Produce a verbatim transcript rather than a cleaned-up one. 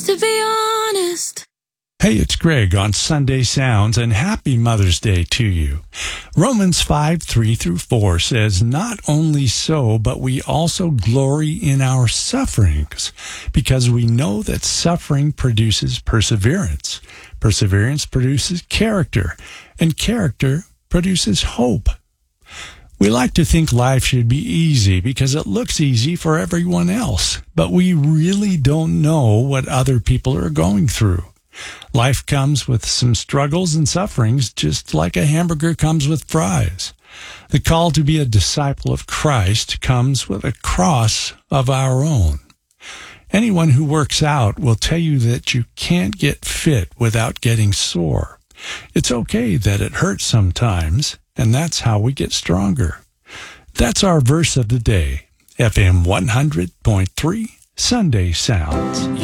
just to be honest. Hey, it's Greg on Sunday Sounds, and happy Mother's Day to you. Romans five, three through four says, "Not only so, but we also glory in our sufferings, because we know that suffering produces perseverance. Perseverance produces character, and character produces hope." We like to think life should be easy because it looks easy for everyone else, but we really don't know what other people are going through. Life comes with some struggles and sufferings, just like a hamburger comes with fries. The call to be a disciple of Christ comes with a cross of our own. Anyone who works out will tell you that you can't get fit without getting sore. It's okay that it hurts sometimes, and that's how we get stronger. That's our verse of the day, F M one hundred point three Sunday Sounds.